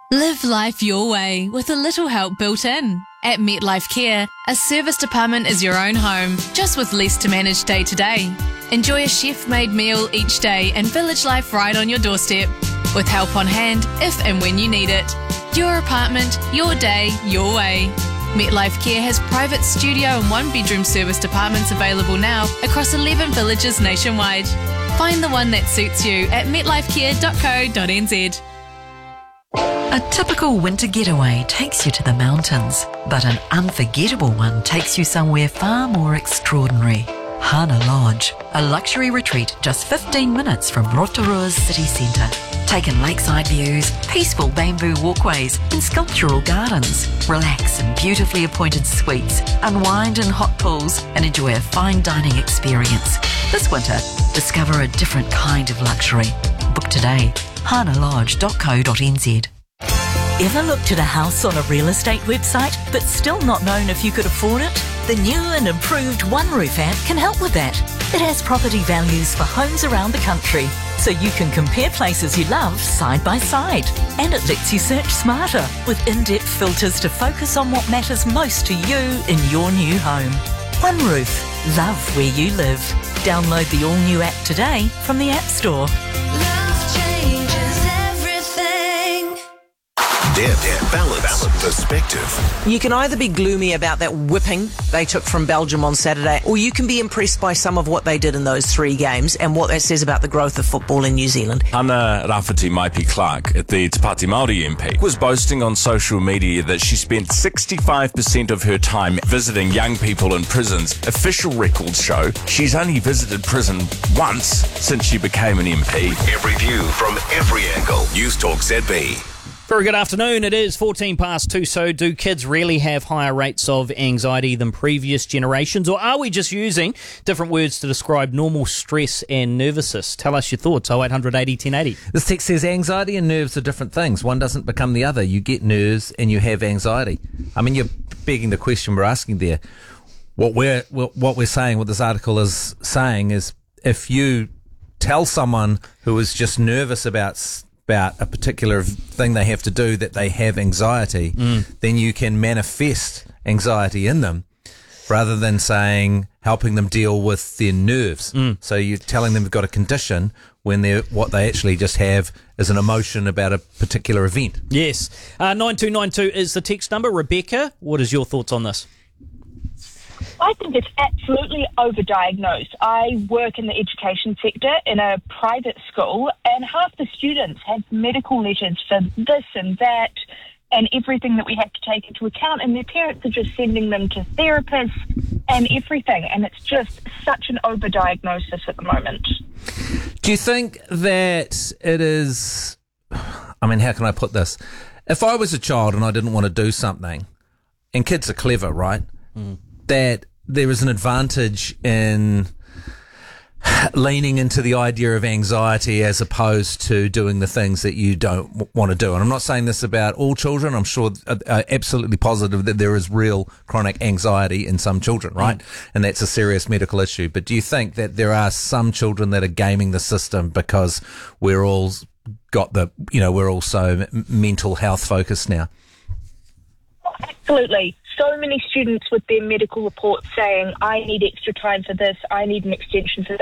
Live life your way with a little help built in. At MetLife Care, a service department is your own home, just with less to manage day to day. Enjoy a chef-made meal each day and village life right on your doorstep, with help on hand if and when you need it. Your apartment, your day, your way. MetLife Care has private studio and one-bedroom service departments available now across 11 villages nationwide. Find the one that suits you at metlifecare.co.nz. A typical winter getaway takes you to the mountains, but an unforgettable one takes you somewhere far more extraordinary. Hana Lodge, a luxury retreat just 15 minutes from Rotorua's city centre. Take in lakeside views, peaceful bamboo walkways and sculptural gardens. Relax in beautifully appointed suites, unwind in hot pools and enjoy a fine dining experience. This winter, discover a different kind of luxury. Book today, hanalodge.co.nz. Ever looked at a house on a real estate website but still not known if you could afford it? The new and improved OneRoof app can help with that. It has property values for homes around the country, so you can compare places you love side by side. And it lets you search smarter with in-depth filters to focus on what matters most to you in your new home. OneRoof, love where you live. Download the all-new app today from the App Store. Balanced perspective. You can either be gloomy about that whipping they took from Belgium on Saturday, or you can be impressed by some of what they did in those 3 games and what that says about the growth of football in New Zealand. Ana Rafferty Maipi-Clark at the Te Pāti Māori MP was boasting on social media that she spent 65% of her time visiting young people in prisons. Official records show she's only visited prison once since she became an MP. Every view from every angle. News Talk ZB. Very good afternoon. It is 14 past 2. So do kids really have higher rates of anxiety than previous generations, or are we just using different words to describe normal stress and nervousness? Tell us your thoughts. 0800 80 1080. This text says anxiety and nerves are different things. One doesn't become the other. You get nerves and you have anxiety. I mean, you're begging the question we're asking there. What we're saying, what this article is saying, is if you tell someone who is just nervous about a particular thing they have to do that they have anxiety, then you can manifest anxiety in them rather than helping them deal with their nerves. So you're telling them they've got a condition when what they actually just have is an emotion about a particular event. Yes. 9292 is the text number. Rebecca, what is your thoughts on this? I think it's absolutely overdiagnosed. I work in the education sector in a private school, and half the students have medical letters for this and that and everything that we have to take into account, and their parents are just sending them to therapists and everything, and it's just such an overdiagnosis at the moment. Do you think that it is... I mean, how can I put this? If I was a child and I didn't want to do something, and kids are clever, right? That there is an advantage in leaning into the idea of anxiety as opposed to doing the things that you don't want to do. And I'm not saying this about all children. I'm sure absolutely positive that there is real chronic anxiety in some children, right? And that's a serious medical issue. But do you think that there are some children that are gaming the system because we're all we're all so mental health focused now? Absolutely. So many students with their medical reports saying, I need extra time for this, I need an extension for